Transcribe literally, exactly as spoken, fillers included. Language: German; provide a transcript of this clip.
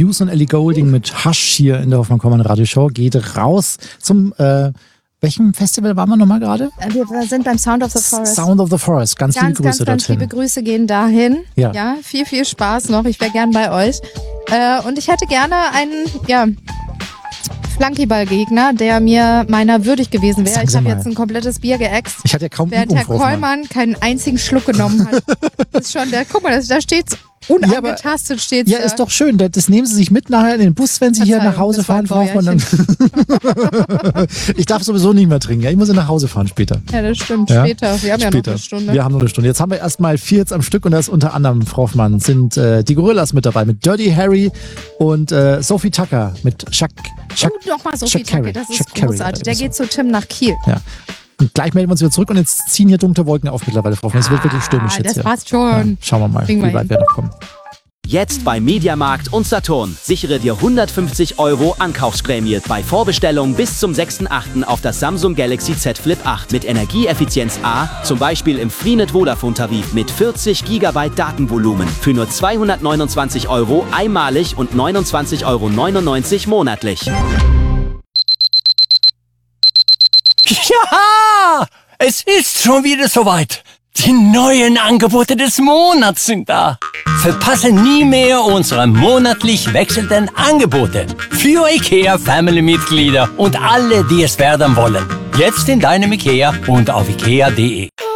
Muse und Ellie Goulding mit Hush hier in der Hoffmann Kommern Radioshow. Geht raus zum, äh, welchem Festival waren wir nochmal gerade? Wir sind beim Sound of the Forest. Sound of the Forest. Ganz, ganz liebe Grüße ganz, dorthin. Ganz liebe Grüße gehen dahin. Ja. ja. Viel, viel Spaß noch. Ich wäre gern bei euch. Äh, und ich hätte gerne einen, ja, Flunkyball-Gegner, der mir meiner würdig gewesen wäre. Ich habe jetzt ein komplettes Bier geäxt. Ich hatte ja kaum Während Herr Kollmann keinen einzigen Schluck genommen hat. Das ist schon der, guck mal, das, da steht's unangetastet. Ja, steht's ja, da. Ist doch schön. Das nehmen Sie sich mit nachher in den Bus, wenn Sie hier nach Hause fahren, Frau Hoffmann. Dann ich darf sowieso nicht mehr trinken. Ja, ich muss ja nach Hause fahren später. Ja, das stimmt. Ja? Später. Wir haben später. ja noch eine Stunde. Wir haben noch eine Stunde. Jetzt haben wir erstmal vier jetzt am Stück und da ist unter anderem, Frau Hoffmann, sind äh, die Gorillas mit dabei, mit Dirty Harry und äh, Sophie Tucker mit Chuck. Chuck oh, nochmal Sophie Tucker, das ist Chuck großartig. Der geht zu Tim nach Kiel. Ja. Und gleich melden wir uns wieder zurück und jetzt ziehen hier dunkle Wolken auf mittlerweile, Frau Hoffmann. Es wird wirklich stürmisch jetzt Das hier. passt schon. Ja, schauen wir mal, Kriegen wie weit wir noch kommen. Jetzt bei Mediamarkt und Saturn. Sichere dir hundertfünfzig Euro Ankaufsprämie bei Vorbestellung bis zum sechsten achten auf das Samsung Galaxy Z Flip acht mit Energieeffizienz A, zum Beispiel im Freenet Vodafone Tarif mit vierzig Gigabyte Datenvolumen für nur zweihundertneunundzwanzig Euro einmalig und neunundzwanzig Euro neunundneunzig monatlich. Ja, es ist schon wieder soweit. Die neuen Angebote des Monats sind da. Verpasse nie mehr unsere monatlich wechselnden Angebote für IKEA Family-Mitglieder und alle, die es werden wollen. Jetzt in deinem IKEA und auf ikea punkt de.